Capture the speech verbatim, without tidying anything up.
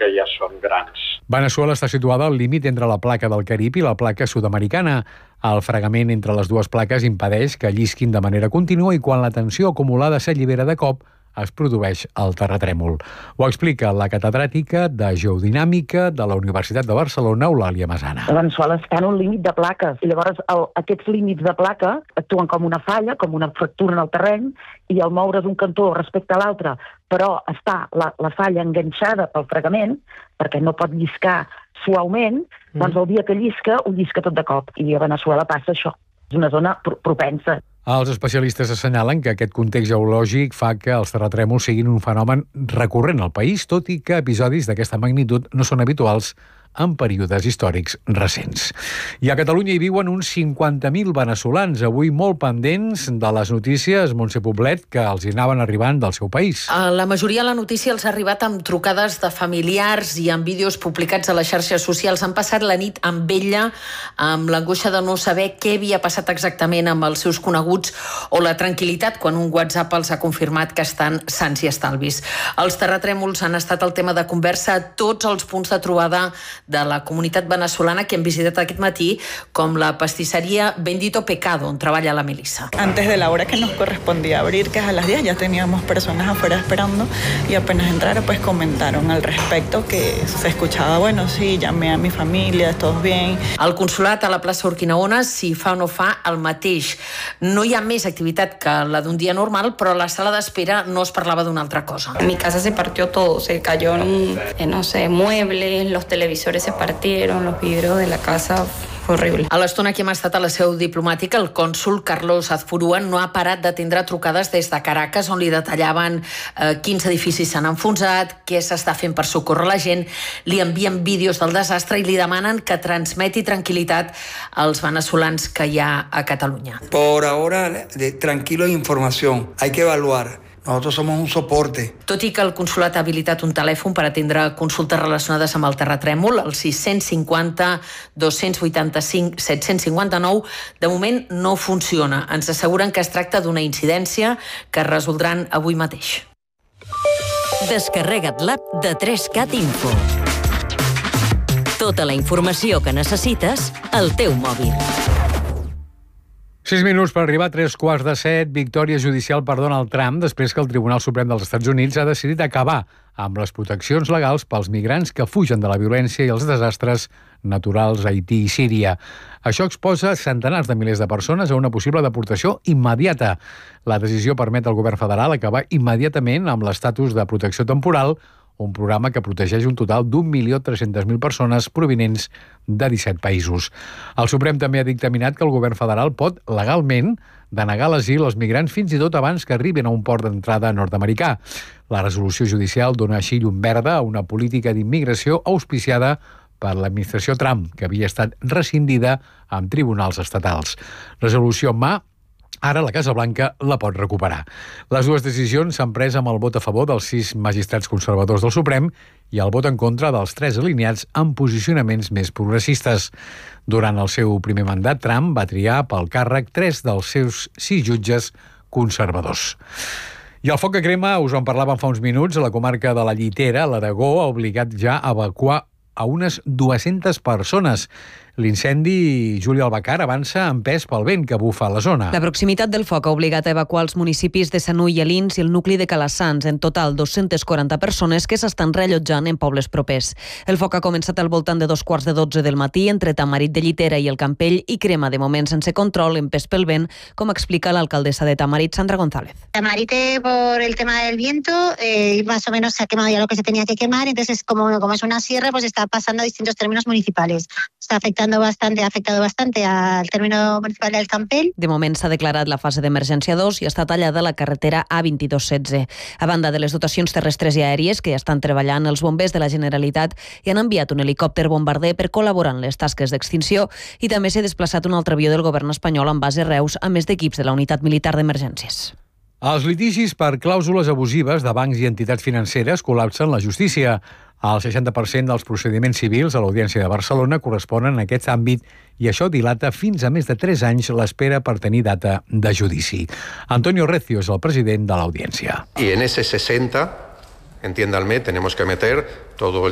que ja són grans. Veneçuela està situada al límit entre la placa del Carib i la placa sud-americana. El fregament entre les dues plaques impedeix que llisquin de manera contínua i quan la tensió acumulada s'allibera de cop, es produeix el terratrèmol. Ho explica la catedràtica de Geodinàmica de la Universitat de Barcelona, Eulàlia Massana. Veneçuela està en un límit de plaques i llavors el, aquests límits de placa actuen com una falla, com una fractura en el terreny, i al moure d'un cantó respecte a l'altre, però està la, la falla enganxada pel fregament, perquè no pot lliscar suaument, mm. doncs el dia que llisca, ho llisca tot de cop. I a Veneçuela passa això. És una zona pro- propensa. Els especialistes assenyalen que aquest context geològic fa que els terratrèmols siguin un fenomen recurrent al país, tot i que episodis d'aquesta magnitud no són habituals en períodes històrics recents. I a Catalunya hi viuen uns cinquanta mil veneçolans, avui molt pendents de les notícies, Montse Poblet, que els hi anaven arribant del seu país. La majoria de la notícia els ha arribat amb trucades de familiars i amb vídeos publicats a les xarxes socials. Han passat la nit amb ella, amb l'angoixa de no saber què havia passat exactament amb els seus coneguts o la tranquil·litat quan un WhatsApp els ha confirmat que estan sans i estalvis. Els terratrèmols han estat el tema de conversa a tots els punts de trobada de la comunitat venezolana que hem visitat aquest matí, com la pastisseria Bendito Pecado, on treballa la Melissa. Antes de la hora que nos correspondía abrir, que es a las diez, ya teníamos personas afuera esperando y apenas entraron, pues comentaron al respecto que se escuchaba, bueno, sí, llamé a mi familia, todos bien. Al consolat a la plaça Urquinaona s'hi fa o no fa el mateix. No hi ha més activitat que la d'un dia normal, però a la sala d'espera no es parlava d'una altra cosa. En mi casa se partió todo, se cayó, en, no sé, muebles, los televisores se partieron, los vidrios de la casa. Horrible. A l'estona que hem estat a la seu diplomàtica, el cònsol Carlos Azpurua no ha parat d'atendre trucades des de Caracas, on li detallaven eh, quins edificis s'han enfonsat, què s'està fent per socórrer la gent, li envien vídeos del desastre i li demanen que transmeti tranquil·litat als venezolans que hi ha a Catalunya. Por ahora, de, tranquilo información. Hay que evaluar. Nosotros somos un soporte. Tot i que el consolat ha habilitat un telèfon per atendre consultes relacionades amb el terratrèmol, el sis cinquanta dos vuitanta-cinc set cinquanta-nou, de moment no funciona. Ens asseguren que es tracta d'una incidència que resoldran avui mateix. Descarrega't l'app de tres cat Info. Tota la informació que necessites al teu mòbil. Sis minuts per arribar a tres quarts de set. Victòria judicial per Donald Trump després que el Tribunal Suprem dels Estats Units ha decidit acabar amb les proteccions legals pels migrants que fugen de la violència i els desastres naturals a Haití i Síria. Això exposa centenars de milers de persones a una possible deportació immediata. La decisió permet al govern federal acabar immediatament amb l'estatus de protecció temporal, un programa que protegeix un total d'un milió tres-centes mil persones provinents de disset països. El Suprem també ha dictaminat que el govern federal pot, legalment, denegar l'asil als migrants fins i tot abans que arribin a un port d'entrada nord-americà. La resolució judicial dona així llum verda a una política d'immigració auspiciada per l'administració Trump, que havia estat rescindida amb tribunals estatals. Resolució en mà. Ara la Casa Blanca la pot recuperar. Les dues decisions s'han pres amb el vot a favor dels sis magistrats conservadors del Suprem i el vot en contra dels tres alineats amb posicionaments més progressistes. Durant el seu primer mandat, Trump va triar pel càrrec tres dels seus sis jutges conservadors. I el foc que crema, us en parlàvem fa uns minuts, a la comarca de la Llitera, l'Aragó, ha obligat ja a evacuar a unes dues-centes persones. L'incendi, Júlia Albacar, avança amb pes pel vent que bufa a la zona. La proximitat del foc ha obligat a evacuar els municipis de Sanui i Alins i el nucli de Calassans, en total dues-centes quaranta persones que s'estan reallotjant en pobles propers. El foc ha començat al voltant de dos quarts de dotze del matí entre Tamarit de Llitera i el Campell i crema de moment sense control en pes pel vent, com explica l'alcaldessa de Tamarit, Sandra González. Tamarit, por el tema del viento, eh, más o menos se ha quemado ya lo que se tenía que quemar, entonces como, como es una sierra, pues está pasando a distintos términos municipales. Está afectando bastante, ha afectado bastante al término municipal del Campell. De moment s'ha declarat la fase d'emergència dos i està tallada la carretera A vint-i-dos setze. A banda de les dotacions terrestres i aèries que ja estan treballant, els bombers de la Generalitat hi han enviat un helicòpter bombarder per col·laborar en les tasques d'extinció i també s'ha desplaçat un altre avió del govern espanyol amb base a Reus, a més d'equips de la unitat militar d'emergències. Els litigis per clàusules abusives de bancs i entitats financeres col·lapsen la justícia. El seixanta per cent dels procediments civils a l'Audiència de Barcelona corresponen a aquest àmbit i això dilata fins a més de tres anys l'espera per tenir data de judici. Antonio Recio és el president de l'Audiència. I en ese sesenta, entiéndanme, tenemos que meter todo el